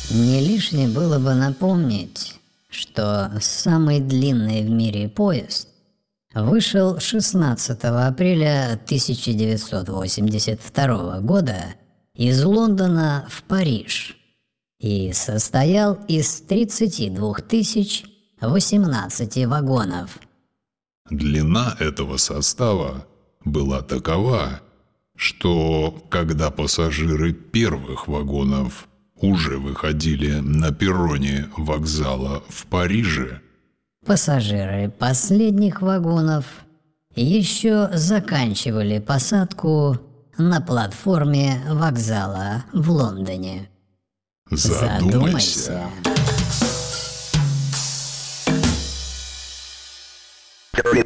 Не лишне было бы напомнить, что самый длинный в мире поезд вышел 16 апреля 1982 года из Лондона в Париж и состоял из 32 018 вагонов. Длина этого состава была такова, что когда пассажиры первых вагонов уже выходили на перроне вокзала в Париже, пассажиры последних вагонов еще заканчивали посадку на платформе вокзала в Лондоне. задумайся. Dirty